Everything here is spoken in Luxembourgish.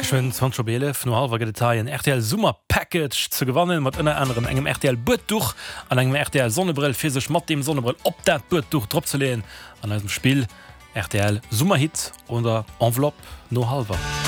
Schön 20 no halber Detailien RTL Summer Package zu gewannen mat ënner anderem engem RTL Bootduch an engem RTL Sonnebrill fir sech mat dem Sonnebrill op dat Bootduch drop ze lehen an einem Spiel RTL Summerhit oder Enveloppe no halber.